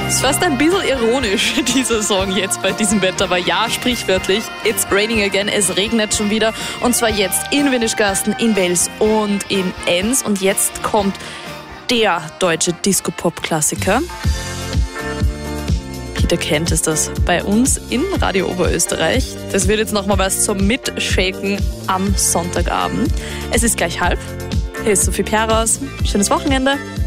Ist fast ein bisschen ironisch, dieser Song jetzt bei diesem Wetter, aber ja, sprichwörtlich, it's raining again, es regnet schon wieder und zwar jetzt in Windischgarsten, in Wels und in Enns und jetzt kommt der deutsche Disco-Pop-Klassiker. Peter kennt es das bei uns in Radio Oberösterreich. Das wird jetzt nochmal was zum Mitshaken am Sonntagabend. Es ist gleich 12:30. Hier ist Sophie Piaros. Schönes Wochenende.